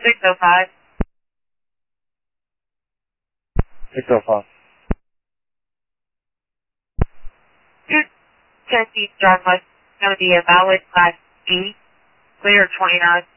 605. 605. 210 feet drive west, going to be a valid Class B, clear 29.